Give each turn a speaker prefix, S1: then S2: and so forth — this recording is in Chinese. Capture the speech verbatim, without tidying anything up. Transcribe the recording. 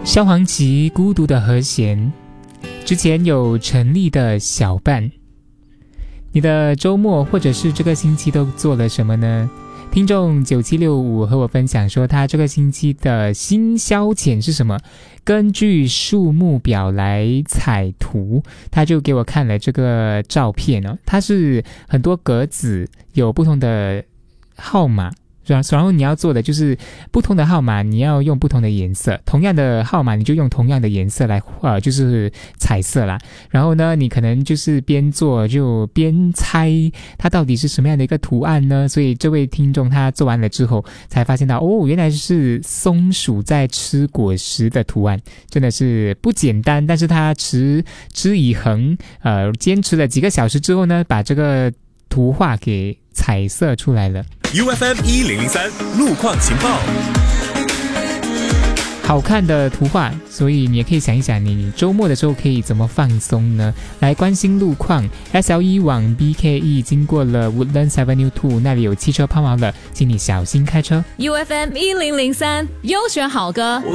S1: 萧煌奇孤独的和弦，之前有陈粒的小伴。你的周末或者是这个星期都做了什么呢？听众九七六五和我分享说，他这个星期的新消遣是什么？根据数目表来采图，他就给我看了这个照片哦，它是很多格子，有不同的号码。然后你要做的就是不同的号码你要用不同的颜色，同样的号码你就用同样的颜色来呃，就是彩色啦。然后呢你可能就是边做就边猜它到底是什么样的一个图案呢。所以这位听众他做完了之后才发现到，哦，原来是松鼠在吃果实的图案，真的是不简单。但是他持之以恒，呃，坚持了几个小时之后呢，把这个图画给彩色出来了。
S2: U F M 一零零三路况情报，
S1: 好看的图画，所以你也可以想一想，你周末的时候可以怎么放松呢？来关心路况 ，S L 一 往 B K E 经过了 Woodlands Avenue 二，那里有汽车抛锚了，请你小心开车。
S3: U F M 一零零三优选好歌。